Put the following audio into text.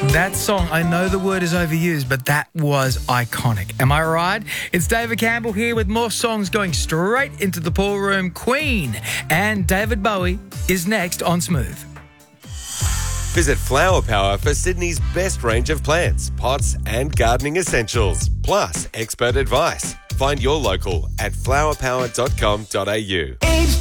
That song, I know the word is overused, but that was iconic. Am I right? It's David Campbell here with more songs going straight into the pool room. Queen and David Bowie is next on Smooth. Visit Flower Power for Sydney's best range of plants, pots and gardening essentials, plus expert advice. Find your local at flowerpower.com.au.